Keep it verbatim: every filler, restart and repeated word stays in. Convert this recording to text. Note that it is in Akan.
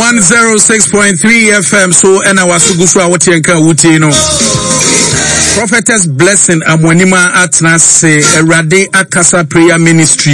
one oh six point three F M. So and I was so what you can wuti no. Prophetess Blessing Amwanima Atna say Erade Akasa Prayer Ministry.